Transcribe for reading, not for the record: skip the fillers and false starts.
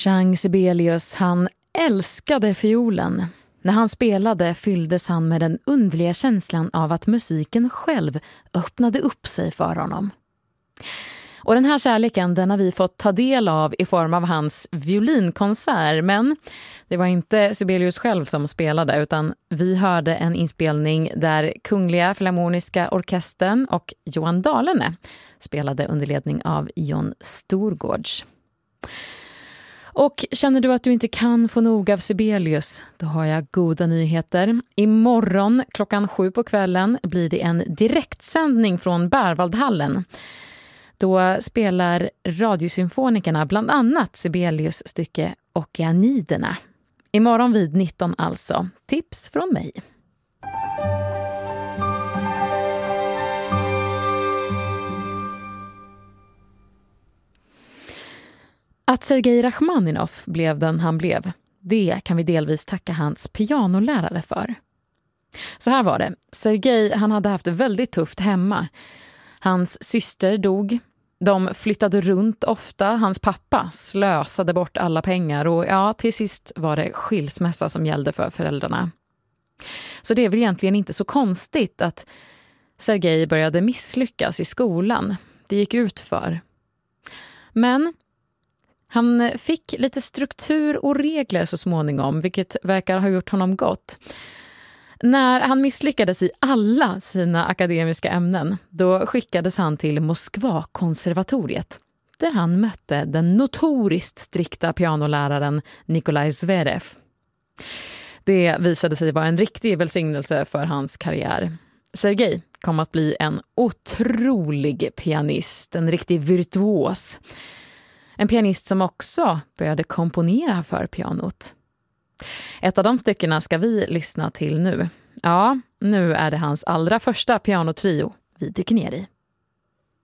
Wolfgang Sibelius, han älskade fiolen. När han spelade fylldes han med den underliga känslan av att musiken själv öppnade upp sig för honom. Och den här kärleken, den har vi fått ta del av i form av hans violinkonsert. Men det var inte Sibelius själv som spelade, utan vi hörde en inspelning där Kungliga Filharmoniska Orkestern och Johan Dahlene spelade under ledning av John Storgårds. Och känner du att du inte kan få nog av Sibelius, då har jag goda nyheter. Imorgon klockan 7 på kvällen blir det en direktsändning från Berwaldhallen. Då spelar radiosymfonikerna bland annat Sibelius stycke Okeaniderna. Imorgon vid 19 alltså. Tips från mig. Att Sergej Rachmaninov blev den han blev, det kan vi delvis tacka hans pianolärare för. Så här var det. Sergej, han hade haft det väldigt tufft hemma. Hans syster dog. De flyttade runt ofta. Hans pappa slösade bort alla pengar. Och ja, till sist var det skilsmässa som gällde för föräldrarna. Så det är väl egentligen inte så konstigt att Sergej började misslyckas i skolan. Det gick ut för. Men han fick lite struktur och regler så småningom, vilket verkar ha gjort honom gott. När han misslyckades i alla sina akademiska ämnen, då skickades han till Moskva-konservatoriet, där han mötte den notoriskt strikta pianoläraren Nikolaj Zverev. Det visade sig vara en riktig välsignelse för hans karriär. Sergej kom att bli en otrolig pianist, en riktig virtuos. En pianist som också började komponera för pianot. Ett av de styckena ska vi lyssna till nu. Ja, nu är det hans allra första pianotrio vi dyker ner i.